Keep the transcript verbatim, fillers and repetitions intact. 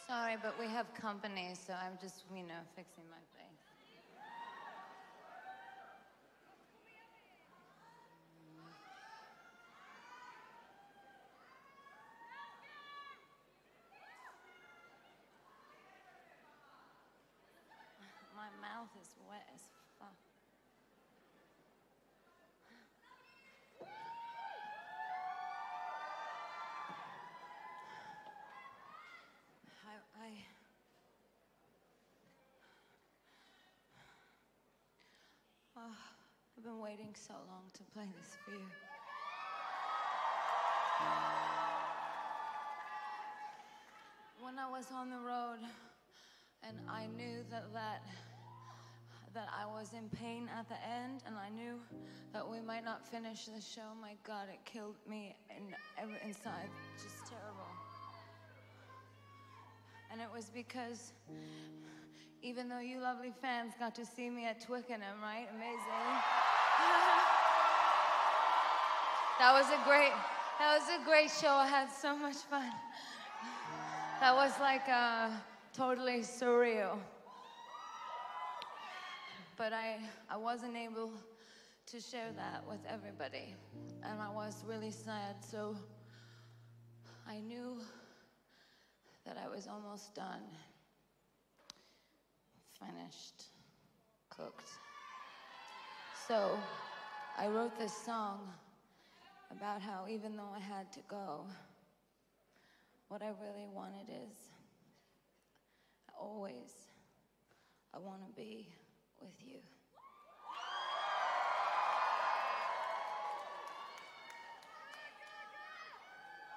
Sorry, but we have company, so I'm just, you know, fixing my face. My mouth is wet as fuck. I, I, oh, I've been waiting so long to play this for you. When I was on the road, and I knew that that that I was in pain at the end, and I knew that we might not finish the show. My God, it killed me in, inside, just terrible. And it was because, even though you lovely fans got to see me at Twickenham, right? Amazing. That was a great, that was a great show. I had so much fun. That was like uh, totally surreal. But I, I wasn't able to share that with everybody. And I was really sad, so I knew that I was almost done. Finished, cooked. So I wrote this song about how even though I had to go, what I really wanted is, always, I want to be with you.